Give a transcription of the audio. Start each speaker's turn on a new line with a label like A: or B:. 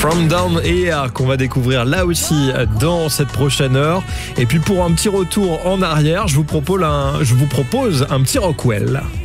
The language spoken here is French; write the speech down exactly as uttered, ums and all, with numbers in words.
A: From Down Here qu'on va découvrir là aussi dans cette prochaine heure. Et puis pour un petit retour en arrière, je vous propose un, je vous propose un petit Rockwell.